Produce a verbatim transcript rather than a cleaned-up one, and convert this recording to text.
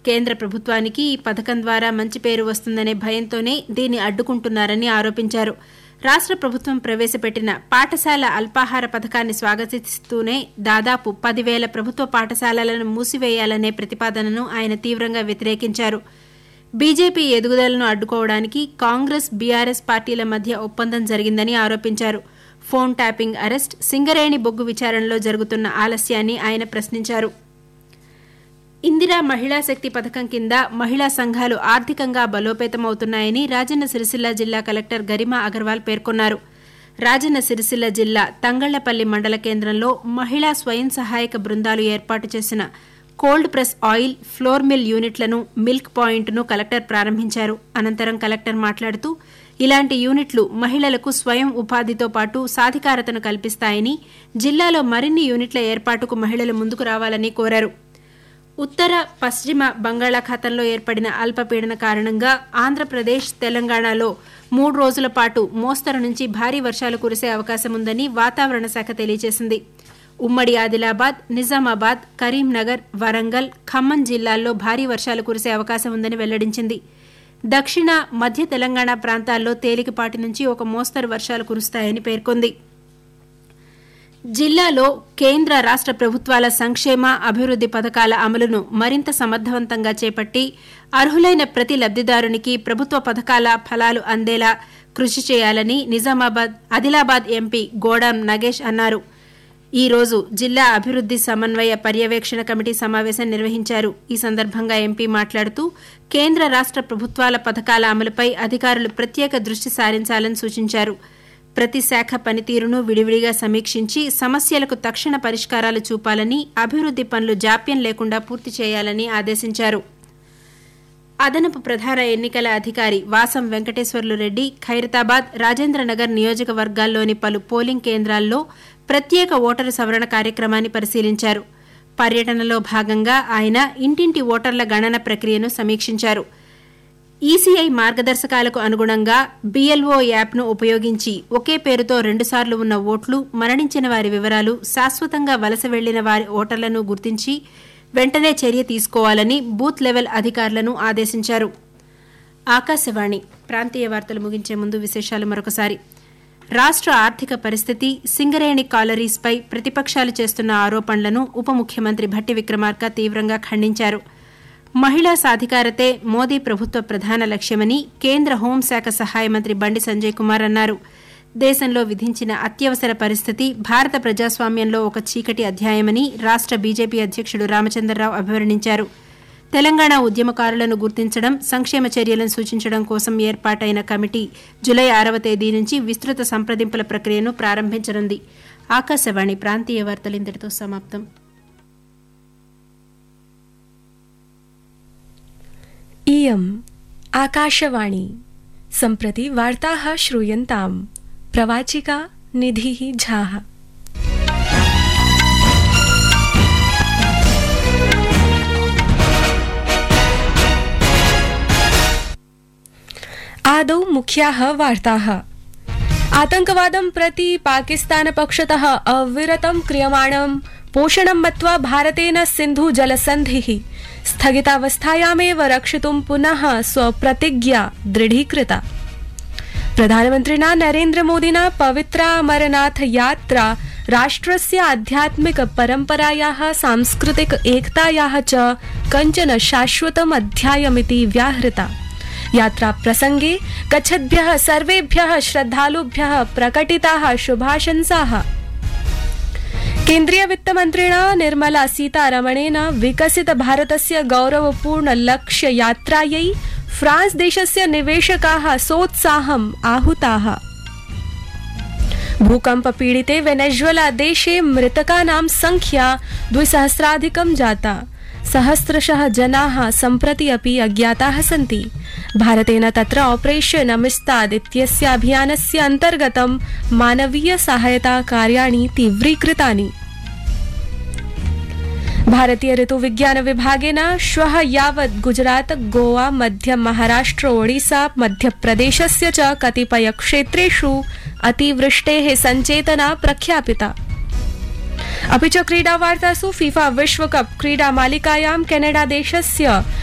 కేంద్ర ప్రభుత్వానికి ఈ పథకం ద్వారా మంచి పేరు వస్తుందనే భయంతోనే దీన్ని అడ్డుకుంటున్నారని ఆరోపించారు. రాష్ట్ర ప్రభుత్వం ప్రవేశపెట్టిన పాఠశాల అల్పాహార పథకాన్ని స్వాగతిస్తూనే దాదాపు పదివేల ప్రభుత్వ పాఠశాలలను మూసివేయాలనే ప్రతిపాదనను ఆయన తీవ్రంగా వ్యతిరేకించారు. బీజేపీ ఎదుగుదలను అడ్డుకోవడానికి కాంగ్రెస్, బీఆర్ఎస్ పార్టీల మధ్య ఒప్పందం జరిగిందని ఆరోపించారు. ఫోన్ ట్యాపింగ్ అరెస్ట్, సింగరేణి బొగ్గు విచారణలో జరుగుతున్న ఆలస్యాన్ని ఆయన ప్రశ్నించారు. ఇందిరా మహిళా శక్తి పథకం కింద మహిళా సంఘాలు ఆర్థికంగా బలోపేతమవుతున్నాయని రాజన్న సిరిసిల్ల జిల్లా కలెక్టర్ గరిమా అగర్వాల్ పేర్కొన్నారు. రాజన్న సిరిసిల్ల జిల్లా తంగళ్లపల్లి మండల కేంద్రంలో మహిళా స్వయం సహాయక బృందాలు ఏర్పాటు చేసిన cold press oil, floor mill యూనిట్లను, మిల్క్ పాయింట్ను కలెక్టర్ ప్రారంభించారు. అనంతరం కలెక్టర్ మాట్లాడుతూ ఇలాంటి యూనిట్లు మహిళలకు స్వయం ఉపాధితో పాటు సాధికారతను కల్పిస్తాయని, జిల్లాలో మరిన్ని యూనిట్ల ఏర్పాటుకు మహిళలు ముందుకు రావాలని కోరారు. ఉత్తర పశ్చిమ బంగాళాఖాతంలో ఏర్పడిన అల్పపీడన కారణంగా ఆంధ్రప్రదేశ్, తెలంగాణలో మూడు రోజుల పాటు మోస్తరు నుంచి భారీ వర్షాలు కురిసే అవకాశముందని వాతావరణ శాఖ తెలియజేసింది. ఉమ్మడి ఆదిలాబాద్, నిజామాబాద్, కరీంనగర్, వరంగల్, ఖమ్మం జిల్లాల్లో భారీ వర్షాలు కురిసే అవకాశం ఉందని వెల్లడించింది. దక్షిణ, మధ్య తెలంగాణ ప్రాంతాల్లో తేలికపాటి నుంచి ఒక మోస్తరు వర్షాలు కురుస్తాయని పేర్కొంది. జిల్లాలో కేంద్ర, రాష్ట ప్రభుత్వాల సంక్షేమ, అభివృద్ది పథకాల అమలును మరింత సమర్థవంతంగా చేపట్టి అర్హులైన ప్రతి లబ్దిదారునికి ప్రభుత్వ పథకాల ఫలాలు అందేలా కృషి చేయాలని నిజామాబాద్, ఆదిలాబాద్ ఎంపీ గోడాం నగేష్ అన్నారు. ఈ రోజు జిల్లా అభివృద్ది సమన్వయ పర్యవేక్షణ కమిటీ సమావేశం నిర్వహించారు. ఈ సందర్భంగా ఎంపీ మాట్లాడుతూ కేంద్ర, రాష్ట ప్రభుత్వాల పథకాల అమలుపై అధికారులు ప్రత్యేక దృష్టి సారించాలని సూచించారు. ప్రతి శాఖ పనితీరును విడివిడిగా సమీక్షించి సమస్యలకు తక్షణ పరిష్కారాలు చూపాలని, అభివృద్ది పనులు జాప్యం లేకుండా పూర్తి చేయాలని ఆదేశించారు. అదనపు ప్రధాన ఎన్నికల అధికారి వాసం వెంకటేశ్వర్లు రెడ్డి ఖైరతాబాద్, రాజేంద్రనగర్ నియోజకవర్గాల్లోని పలు పోలింగ్ కేంద్రాల్లో ప్రత్యేక ఓటరు సవరణ కార్యక్రమాన్ని పరిశీలించారు. పర్యటనలో భాగంగా ఆయన ఇంటింటి ఓటర్ల గణన ప్రక్రియను సమీక్షించారు. ఈసీఐ మార్గదర్శకాలకు అనుగుణంగా బీఎల్ఓ యాప్ను ఉపయోగించి ఒకే పేరుతో రెండుసార్లు ఉన్న ఓట్లు, మరణించిన వారి వివరాలు, శాశ్వతంగా వలస వెళ్లిన వారి ఓటర్లను గుర్తించి వెంటనే చర్య తీసుకోవాలని బూత్ లెవెల్ అధికారులను ఆదేశించారు. ఆకాశవాణి ప్రాంతీయ వార్తలు ముగించే ముందు విశేషాలు మరొకసారి. రాష్ట్ర ఆర్థిక పరిస్థితి, సింగరేణి కాలరీస్పై ప్రతిపక్షాలు చేస్తున్న ఆరోపణలను ఉప ముఖ్యమంత్రి భట్టి విక్రమార్క తీవ్రంగా ఖండించారు. మహిళా సాధికారతే మోదీ ప్రభుత్వ ప్రధాన లక్ష్యమని కేంద్ర హోంశాఖ సహాయ మంత్రి బండి సంజయ్ కుమార్ అన్నారు. దేశంలో విధించిన అత్యవసర పరిస్థితి భారత ప్రజాస్వామ్యంలో ఒక చీకటి అధ్యాయమని రాష్ట్ర బీజేపీ అధ్యక్షుడు రామచంద్రరావు అభివర్ణించారు. తెలంగాణ ఉద్యమకారులను గుర్తించడం, సంక్షేమ చర్యలను సూచించడం కోసం ఏర్పాటైన కమిటీ జులై ఆరవ తేదీ నుంచి విస్తృత సంప్రదింపుల ప్రక్రియను ప్రారంభించనుంది. ఆకాశవాణి ప్రాంతీయ వార్తలు ఇంతటితో సమాప్తం. इयम् आकाशवाणी सम्प्रति वार्ताः श्रूयन्ताम्. प्रवाचिका निधिः झाः. आदौ मुख्याः वार्ताः. आतंकवादं प्रति पाकिस्तान पक्षतः अविरतं क्रियमाणं पोषणं मत्वा भारतेन सिन्धु जलसन्धिः स्थगितावस्थायामेव रक्षितुं पुनः स्वप्रतिज्ञा दृढीकृता. प्रधानमन्त्रिणा नरेन्द्रमोदिना पवित्रा अमरनाथ यात्रा राष्ट्रस्य आध्यात्मिक परम्परायाः, सांस्कृतिक एकतायाः च कञ्चन शाश्वतम् अध्यायमिति व्याहृता. यात्रा प्रसंगे गच्छद्भ्यः सर्वेभ्यः श्रद्धालुभ्यः प्रकटिताः शुभाशंसाः. केन्द्रीय वित्तमन्त्रिणा निर्मला सीतारमणेन विकसित भारतस्य गौरवपूर्ण लक्ष्य यात्रायै फ्रांस देशस्य निवेशकाः सोत्साहम् आहुताः. भूकंप पीडिते वेनेजुएला देशे मृतकानां संख्या द्विसहस्राधिकं जाता. सहस्रशः जनाः सम्प्रति अपि अज्ञाताः सन्ति. भारतेन तत्र ऑपरेशन अमिस्ताद् इत्यस्य अभियानस्य अन्तर्गतं मानवीय सहायता कार्याणि तीव्रीकृतानि. भारतीय ऋतु विज्ञान विभागेन श्वः यावत् गुजरात, गोवा, मध्य महाराष्ट्र, ओडिशा, मध्यप्रदेशस्य च कतिपय क्षेत्रेषु अतिवृष्टेः सञ्चेतना प्रख्यापिता. अपि च क्रीडावार्तासु फीफा विश्वकप क्रीडामालिकायां केनेडा देशस्य